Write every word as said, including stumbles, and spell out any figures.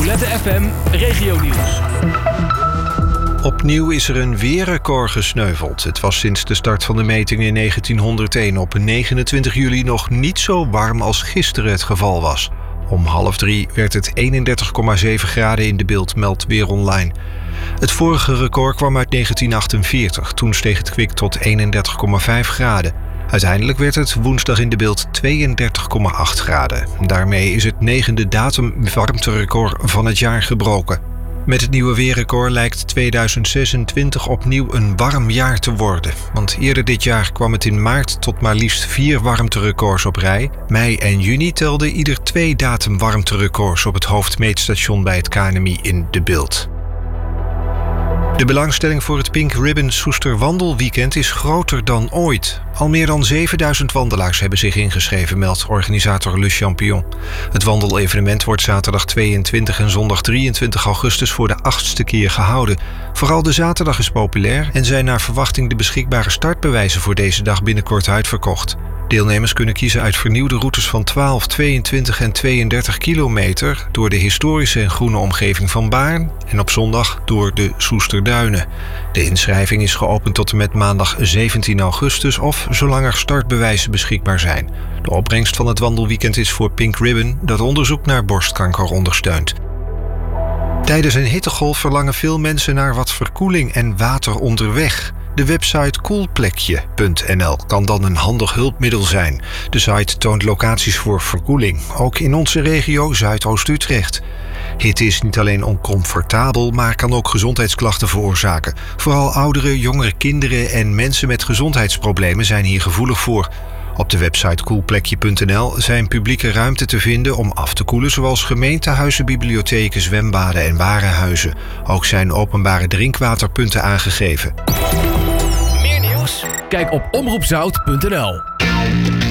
Nicolette F M Regionieuws. Opnieuw is er een weerrecord gesneuveld. Het was sinds de start van de metingen in negentienhonderdéén op negenentwintig juli nog niet zo warm als gisteren het geval was. Om half drie werd het eenendertig komma zeven graden in de Bilt, meldt Weer Online. Het vorige record kwam uit negentien achtenveertig. Toen steeg het kwik tot eenendertig komma vijf graden. Uiteindelijk werd het woensdag in de Bilt tweeëndertig komma acht graden. Daarmee is het negende datum warmterecord van het jaar gebroken. Met het nieuwe weerrecord lijkt tweeduizend zesentwintig opnieuw een warm jaar te worden. Want eerder dit jaar kwam het in maart tot maar liefst vier warmterecords op rij. Mei en juni telden ieder twee datum warmterecords op het hoofdmeetstation bij het K N M I in de Bilt. De belangstelling voor het Pink Ribbon Soester Wandelweekend is groter dan ooit. Al meer dan zevenduizend wandelaars hebben zich ingeschreven, meldt organisator Le Champion. Het wandelevenement wordt zaterdag tweeëntwintig en zondag drieëntwintig augustus voor de achtste keer gehouden. Vooral de zaterdag is populair en zijn naar verwachting de beschikbare startbewijzen voor deze dag binnenkort uitverkocht. Deelnemers kunnen kiezen uit vernieuwde routes van twaalf, tweeëntwintig en tweeëndertig kilometer... door de historische en groene omgeving van Baarn en op zondag door de Soesterduinen. De inschrijving is geopend tot en met maandag zeventien augustus... of zolang er startbewijzen beschikbaar zijn. De opbrengst van het wandelweekend is voor Pink Ribbon... dat onderzoek naar borstkanker ondersteunt. Tijdens een hittegolf verlangen veel mensen naar wat verkoeling en water onderweg. De website koelplekje punt n l kan dan een handig hulpmiddel zijn. De site toont locaties voor verkoeling, ook in onze regio Zuidoost-Utrecht. Hitte is niet alleen oncomfortabel, maar kan ook gezondheidsklachten veroorzaken. Vooral ouderen, jongere kinderen en mensen met gezondheidsproblemen zijn hier gevoelig voor. Op de website koelplekje punt n l zijn publieke ruimte te vinden om af te koelen, zoals gemeentehuizen, bibliotheken, zwembaden en warenhuizen. Ook zijn openbare drinkwaterpunten aangegeven. Meer nieuws? Kijk op omroep zout punt n l.